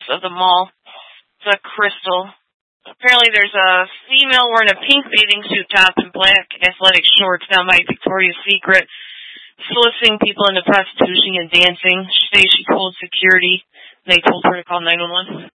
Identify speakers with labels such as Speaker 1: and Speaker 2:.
Speaker 1: of the mall. It's a Crystal. Apparently there's a female wearing a pink bathing suit top and black athletic shorts down by Victoria's Secret, soliciting people into prostitution and dancing. She says she told security. They told her to call 911.